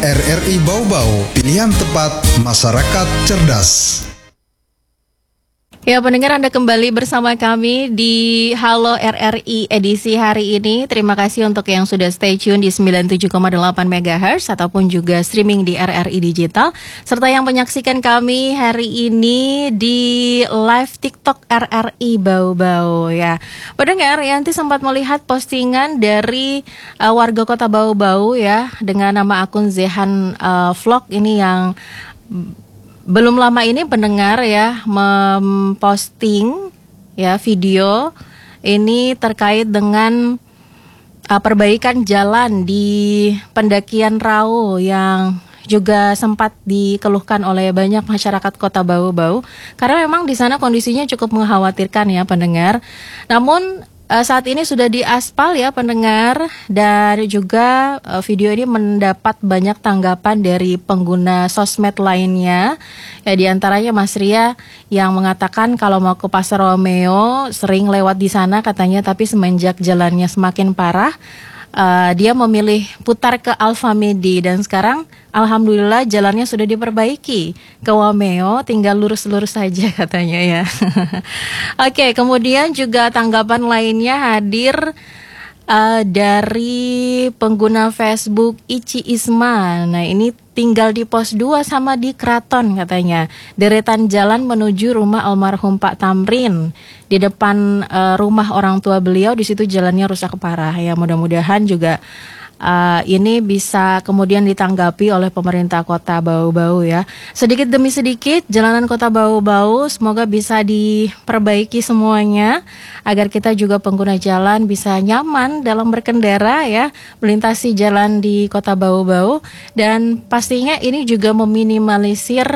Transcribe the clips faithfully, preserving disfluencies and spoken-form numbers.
R R I Bau-Bau, pilihan tepat masyarakat cerdas. Ya, pendengar, Anda kembali bersama kami di Halo R R I edisi hari ini. Terima kasih untuk yang sudah stay tune di sembilan puluh tujuh koma delapan megahertz ataupun juga streaming di R R I Digital, serta yang menyaksikan kami hari ini di live TikTok R R I Bau-Bau ya. Pendengar, Yanti sempat melihat postingan dari uh, warga Kota Bau-Bau ya dengan nama akun Zehan uh, Vlog ini yang belum lama ini pendengar ya memposting ya video ini terkait dengan uh, perbaikan jalan di pendakian Rau yang juga sempat dikeluhkan oleh banyak masyarakat Kota Bau-Bau karena memang di sana kondisinya cukup mengkhawatirkan ya pendengar. Namun Uh, saat ini sudah diaspal ya pendengar, dan juga uh, video ini mendapat banyak tanggapan dari pengguna sosmed lainnya. Ya, diantaranya Mas Ria yang mengatakan kalau mau ke Pasar Romeo sering lewat di sana katanya, tapi semenjak jalannya semakin parah, uh, dia memilih putar ke Alfamidi dan sekarang alhamdulillah jalannya sudah diperbaiki ke Wameo, tinggal lurus-lurus saja katanya ya. Oke, kemudian juga tanggapan lainnya hadir uh, dari pengguna Facebook Ici Isma. Nah, ini tinggal di pos dua sama di Kraton katanya. Deretan jalan menuju rumah almarhum Pak Tamrin. Di depan uh, rumah orang tua beliau, di situ jalannya rusak parah. Ya, mudah-mudahan juga Uh, ini bisa kemudian ditanggapi oleh pemerintah Kota Bau-Bau ya. Sedikit demi sedikit jalanan Kota Bau-Bau semoga bisa diperbaiki semuanya agar kita juga pengguna jalan bisa nyaman dalam berkendara ya, melintasi jalan di Kota Bau-Bau, dan pastinya ini juga meminimalisir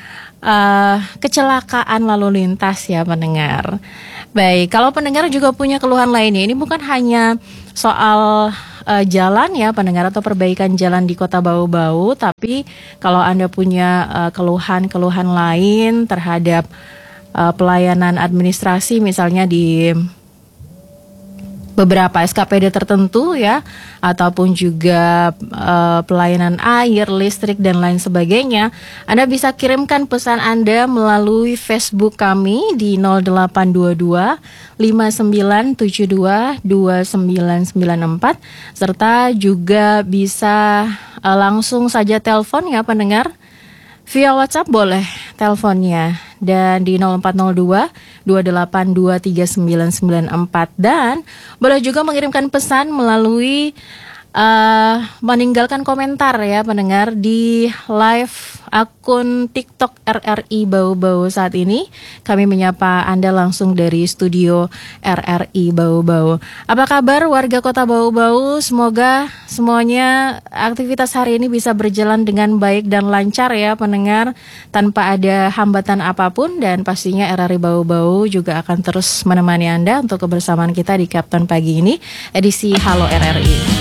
uh, kecelakaan lalu lintas ya pendengar. Baik, kalau pendengar juga punya keluhan lainnya, ini bukan hanya soal uh, jalan ya pendengar atau perbaikan jalan di Kota Bau-Bau, tapi kalau Anda punya uh, keluhan-keluhan lain terhadap uh, pelayanan administrasi misalnya di beberapa S K P D tertentu ya, ataupun juga uh, pelayanan air, listrik dan lain sebagainya, Anda bisa kirimkan pesan Anda melalui Facebook kami di nol delapan dua dua lima sembilan tujuh dua dua sembilan sembilan empat, serta juga bisa uh, langsung saja telepon ya pendengar. Via WhatsApp boleh teleponnya, dan di nol empat nol dua dua delapan dua tiga sembilan sembilan empat, dan boleh juga mengirimkan pesan melalui uh, meninggalkan komentar ya pendengar di live akun TikTok R R I Bau-Bau saat ini. Kami menyapa Anda langsung dari studio R R I Bau-Bau. Apa kabar warga Kota Bau-Bau? Semoga semuanya aktivitas hari ini bisa berjalan dengan baik dan lancar ya pendengar, tanpa ada hambatan apapun, dan pastinya R R I Bau-Bau juga akan terus menemani Anda untuk kebersamaan kita di Kapten Pagi ini edisi Halo R R I.